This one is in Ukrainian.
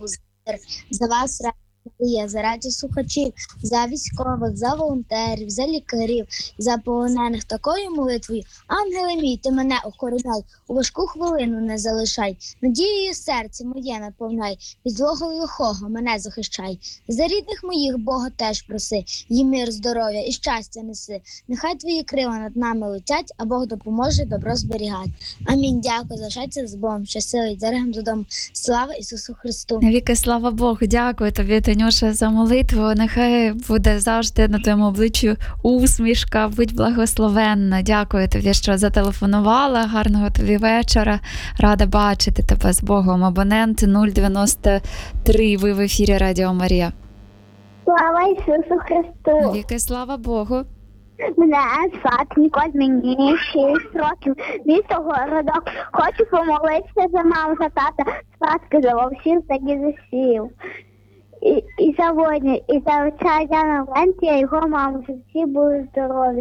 Богу за мир, за вас, Марія, за раді слухачів, за військових, за волонтерів, за лікарів, за полонених такою молитвою. Ангеле мій, ти мене охороняй, у важку хвилину не залишай, надією серце моє наповняй, від злого лихого мене захищай. За рідних моїх Бога теж проси, їм мир, здоров'я і щастя неси. Нехай твої крила над нами летять, а Бог допоможе добро зберігати. Амінь. Дякую, залишайтеся з Богом, щасливий, дорогим додому. Слава Ісусу Христу! Навіки слава Богу, дякую тобі, Танюша, за молитву. Нехай буде завжди на твоєму обличчі усмішка, будь благословенна. Дякую тобі, що зателефонувала. Гарного тобі вечора. Рада бачити тебе з Богом. Абонент 093. Ви в ефірі Радіо Марія. Слава Ісусу Христу! Навіки слава Богу. Мене звати Ніколь, мені 6 років. Місто Городок. Хочу помолитися за маму, за тата, спаски за вовсів та дідусів. І за воїнів, і за отця Яна Лентія, його маму, щоб всі були здорові.